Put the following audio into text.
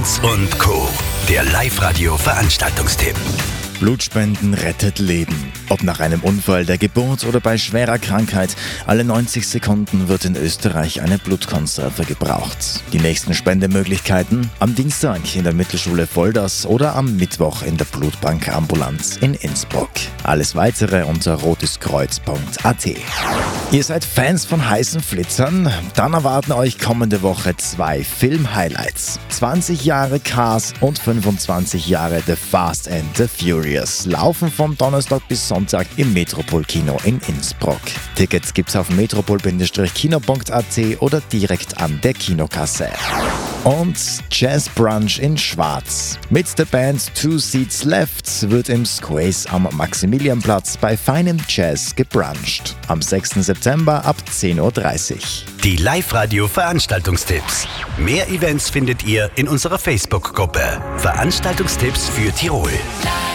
Lanz und Co. Der Live-Radio-Veranstaltungstipp. Blutspenden rettet Leben. Ob nach einem Unfall, der Geburt oder bei schwerer Krankheit, alle 90 Sekunden wird in Österreich eine Blutkonserve gebraucht. Die nächsten Spendemöglichkeiten am Dienstag in der Mittelschule Volders oder am Mittwoch in der Blutbank Ambulanz in Innsbruck. Alles Weitere unter roteskreuz.at. Ihr seid Fans von heißen Flitzern? Dann erwarten euch kommende Woche 2 Film-Highlights. 20 Jahre Cars und 25 Jahre The Fast and the Furious laufen von Donnerstag bis Sonntag im Metropol-Kino in Innsbruck. Tickets gibt's auf metropol-kino.at oder direkt an der Kinokasse. Und Jazz Brunch in Schwarz. Mit der Band Two Seats Left wird im Squays am Maximilianplatz bei feinem Jazz gebruncht. Am 6. September ab 10.30 Uhr. Die Live-Radio-Veranstaltungstipps. Mehr Events findet ihr in unserer Facebook-Gruppe. Veranstaltungstipps für Tirol.